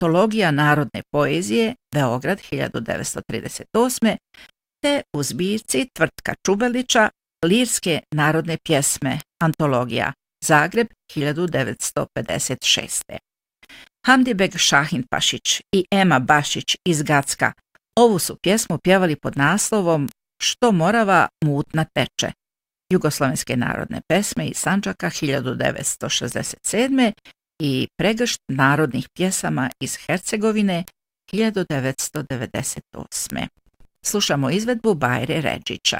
Antologija narodne poezije, Beograd 1938. te u zbirci Tvrtka Čubelića Lirske narodne pjesme, Antologija, Zagreb 1956. Hamdibeg Šahinpašić i Ema Bašić iz Gacka ovu su pjesmu pjevali pod naslovom Što Morava mutna teče, Jugoslovenske narodne pesme iz Sandžaka 1967. i Pregršt narodnih pjesama iz Hercegovine 1998. Slušamo izvedbu Bajre Redžića.